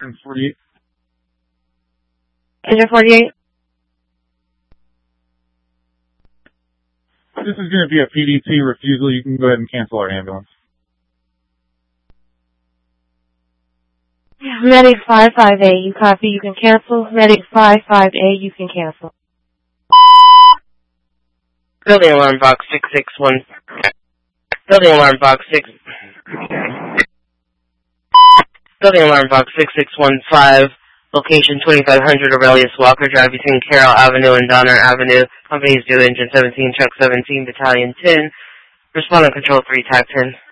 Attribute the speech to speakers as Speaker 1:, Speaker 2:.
Speaker 1: 48.
Speaker 2: Engine 48.
Speaker 1: This is going to be a PDT refusal. You can go ahead and cancel our ambulance.
Speaker 2: Medic 55A, you copy, you can cancel. Medic 55A, you can cancel.
Speaker 3: Building alarm box 661. Building alarm box 6. Building alarm box 6615. Location 2500 Aurelius Walker Drive between Carroll Avenue and Donner Avenue. Companies due engine 17, truck 17, battalion 10. Respondent control 3, TAC 10.